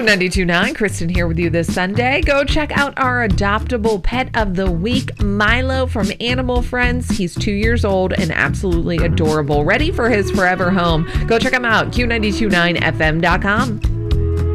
Q92.9, Kristen here with you this Sunday. Go check out our adoptable pet of the week, Milo from Animal Friends. He's 2 years old and absolutely adorable. Ready for his forever home. Go check him out, Q929fm.com.